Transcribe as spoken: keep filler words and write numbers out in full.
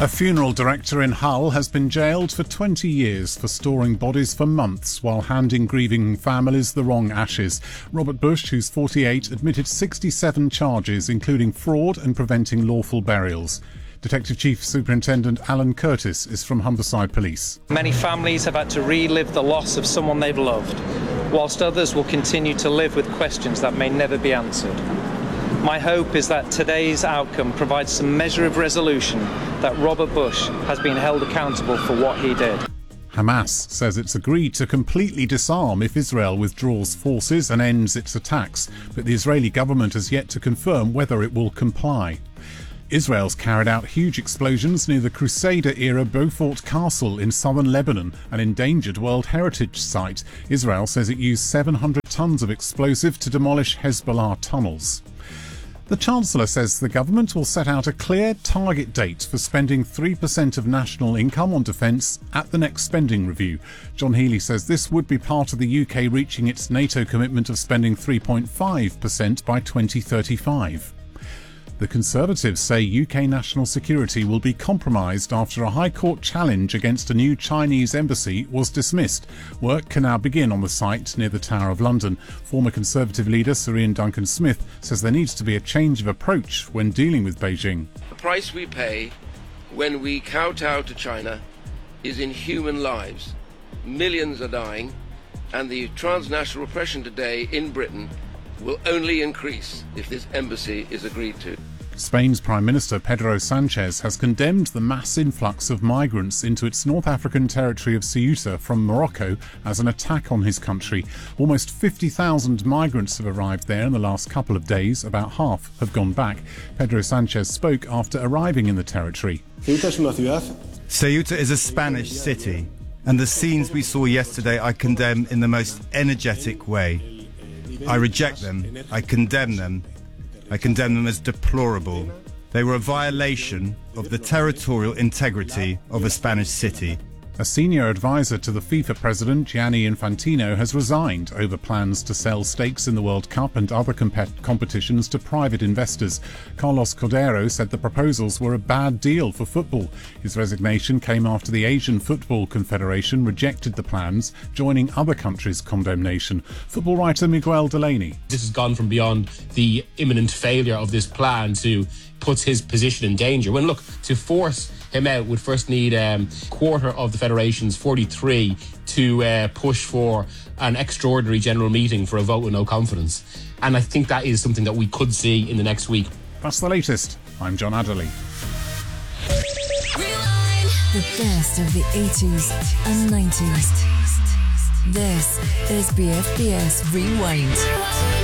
A funeral director in Hull has been jailed for twenty years for storing bodies for months while handing grieving families the wrong ashes. Robert Bush, who's forty-eight, admitted sixty-seven charges, including fraud and preventing lawful burials. Detective Chief Superintendent Alan Curtis is from Humberside Police. Many families have had to relive the loss of someone they've loved, whilst others will continue to live with questions that may never be answered. My hope is that today's outcome provides some measure of resolution that Robert Bush has been held accountable for what he did. Hamas says it's agreed to completely disarm if Israel withdraws forces and ends its attacks, but the Israeli government has yet to confirm whether it will comply. Israel's carried out huge explosions near the Crusader-era Beaufort Castle in southern Lebanon, an endangered World Heritage Site. Israel says it used seven hundred tons of explosive to demolish Hezbollah tunnels. The Chancellor says the government will set out a clear target date for spending three percent of national income on defence at the next spending review. John Healey says this would be part of the U K reaching its NATO commitment of spending three point five percent by twenty thirty-five. The Conservatives say U K national security will be compromised after a High Court challenge against a new Chinese embassy was dismissed. Work can now begin on the site near the Tower of London. Former Conservative leader Sir Ian Duncan-Smith says there needs to be a change of approach when dealing with Beijing. The price we pay when we kowtow to China is in human lives. Millions are dying, and the transnational repression today in Britain will only increase if this embassy is agreed to. Spain's Prime Minister Pedro Sanchez has condemned the mass influx of migrants into its North African territory of Ceuta from Morocco as an attack on his country. Almost fifty thousand migrants have arrived there in the last couple of days. About half have gone back. Pedro Sanchez spoke after arriving in the territory. Ceuta is a Spanish city, and the scenes we saw yesterday I condemn in the most energetic way. I reject them, I condemn them, I condemn them as deplorable. They were a violation of the territorial integrity of a Spanish city. A senior advisor to the FIFA president, Gianni Infantino, has resigned over plans to sell stakes in the World Cup and other comp- competitions to private investors. Carlos Cordeiro said the proposals were a bad deal for football. His resignation came after the Asian Football Confederation rejected the plans, joining other countries' condemnation. Football writer Miguel Delaney. This has gone from beyond the imminent failure of this plan to puts his position in danger. When, look, to force him out would first need a um, quarter of the Federation's forty-three to uh, push for an extraordinary general meeting for a vote of no confidence. And I think that is something that we could see in the next week. That's the latest. I'm John Adderley. The best of the eighties and nineties. This is B F B S Rewind.